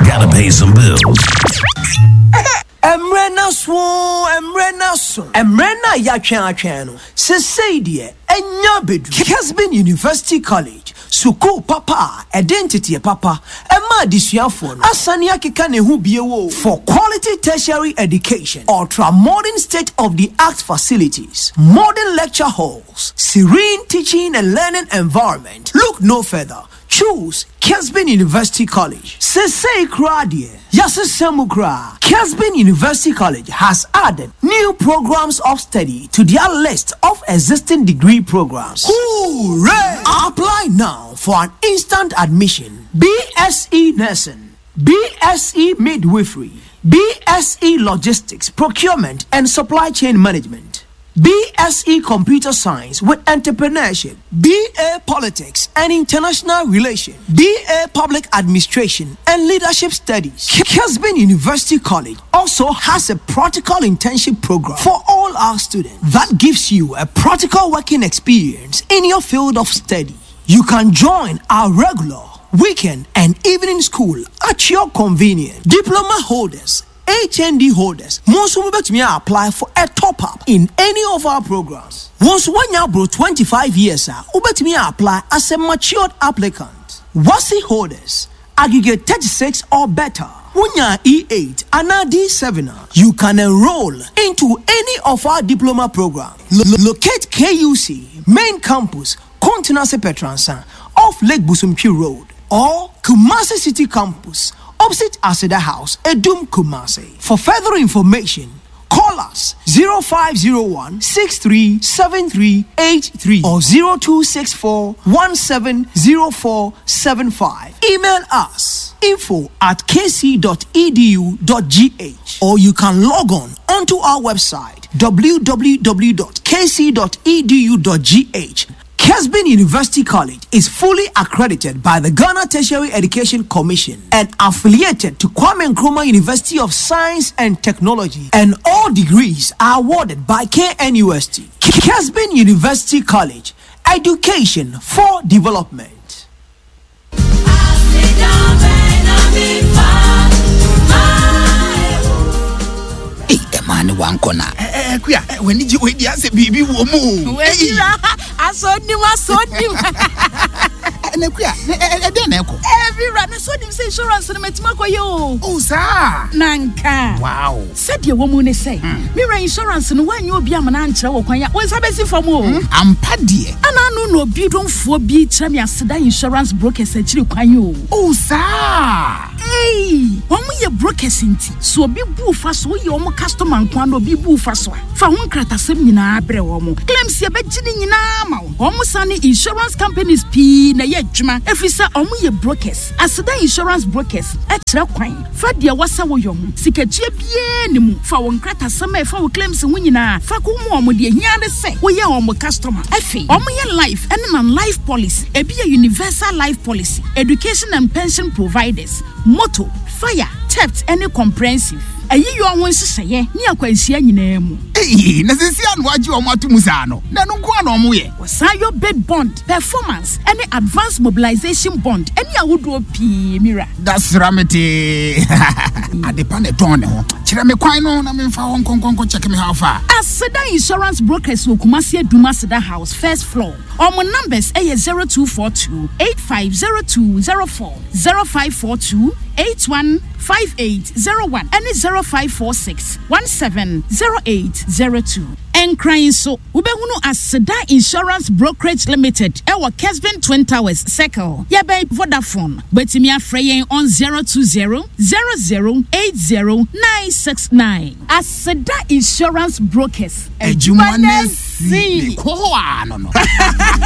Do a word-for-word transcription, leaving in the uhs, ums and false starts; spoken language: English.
Gotta pay some bills. Emrena swo, emrena so. Emrena ya twen atwen no. Se sei de enya bedu. Kesbin University College. Suku papa, identity papa. Emma disuafo no. Asani akeka ne hu biewo for quality tertiary education. Ultra modern state of the art facilities. Modern lecture halls. Serene teaching and learning environment. Look no further. Choose Kesbin University College. Sesei Kradie. Yasesemu Kra. Kesbin University College has added new programs of study to their list of existing degree programs. Hooray! Apply now for an instant admission. B S e Nursing, B S e Midwifery, B S e Logistics, Procurement and Supply Chain Management, B S e Computer Science with Entrepreneurship, B A Politics and International Relations, B A Public Administration and Leadership Studies. Kesbin University College also has a practical internship program for all our students that gives you a practical working experience in your field of study. You can join our regular, weekend and evening school at your convenience. Diploma holders, H N D holders, most will bet me apply for a top up in any of our programs. Once one year bro twenty-five years, will bet me apply as a matured applicant. Wasi holders, aggregate thirty-six or better. Wunya E eight and D seven, you can enroll into any of our diploma programs. Lo- locate K U C main campus, Continental Petransa, off Lake Busumchi Road, or Kumasi City Campus, opposite Aseda House, Edum Kumasi. For further information, call us zero five zero one, six three seven three eight three or zero two six four, one seven zero four seven five. Email us info at k c dot e d u dot g h or you can log on onto our website w w w dot k c dot e d u dot g h. Kesbin University College is fully accredited by the Ghana Tertiary Education Commission and affiliated to Kwame Nkrumah University of Science and Technology, and all degrees are awarded by K N U S T. Kesbin University College, education for development. Man, one corner. Eh, queer. When did you wait? Yes, baby, woman. I saw him, I saw him. And queer. Then echo. Every run, I saw him say insurance and Metmako yo. Oh, sir. Nanka. Wow. Said your woman say, Mira insurance and when you be a man answer or when what's happening for more. I'm paddy. And I know no bidon for be Chamia Seda insurance brokers at you. Oh, sir. Hey, when we are brokers in tea, so be boo fast, we your customer and quando be boo fast. For one crata semina brewomo. Claims your bed in now. Almost any insurance companies P na yejuma. If we say omu ye brokers, as the insurance brokers, extra coin. Fadia wasa wo yom. Siketie bien ni mu. For one crata sema for claims winina. Fakumu omu de nyade se. We ye omu customer. Efe. Omu ye life and non life policy. E be a universal life policy. Education and pension providers. Moto, fire, theft, any comprehensive. Ayi yo won siseye ni akwansia nyina mu. Eh, na sisia no agi o matu musano. Na no kwa no mo ye. Wasayo bid bond, performance, any advanced mobilization bond, any awodo pi mira. That's ramete. Adepa ne ton ne ho. Kire me kwan no na me fa hon konkon check me how far. Aseda insurance brokers wo Kumasi Aduma Aseda House first floor. Omo numbers eh zero two four two, eight five zero two zero four, zero five four two, eight one five eight zero one and zero five four six, one seven zero eight zero two. And crying so ubehunu Aseda Insurance Brokerage Limited ewa Kesbin Twin Towers Circle yabe Vodafone betimi afreyen on zero two zero, zero zero eight zero nine six nine. Aseda Insurance Brokers Ejumane si ko ho ano no.